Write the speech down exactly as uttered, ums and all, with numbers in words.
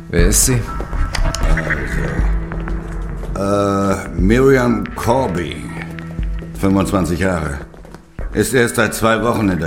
Wer ist sie? Also, äh, Miriam Corby, fünfundzwanzig Jahre. Ist erst seit zwei Wochen in der